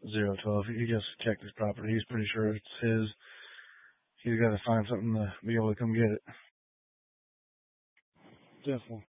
012. He just checked his property. He's pretty sure it's his. He's got to find something to be able to come get it. Definitely.